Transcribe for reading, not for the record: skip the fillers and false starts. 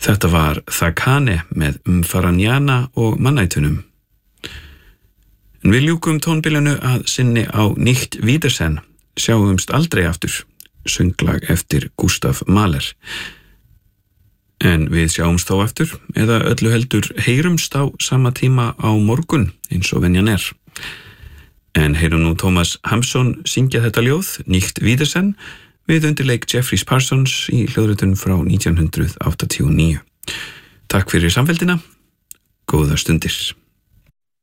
Þetta var Thakane með Faranjana og Mannætunum. En við ljúkum tónbilinu að sinni á Nicht Wiedersehen, sjáumst aldrei aftur, sönglag eftir Gustav Mahler. En við sjáumst þó aftur, eða öllu heldur heyrumst á sama tíma á morgun, eins og venjan er. En heyrum nú Thomas Hampson syngja þetta ljóð, Nicht Wiedersehen, við undirleik Jeffries Parsons í hljóðritun frá 1989. Takk fyrir samfélgina, góðar stundir.